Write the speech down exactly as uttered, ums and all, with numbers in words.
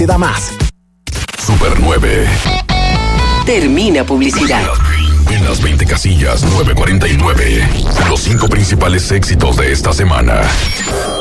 te da más. Super nueve. Termina publicidad. En las veinte casillas nueve cuarenta y nueve. Los cinco principales éxitos de esta semana.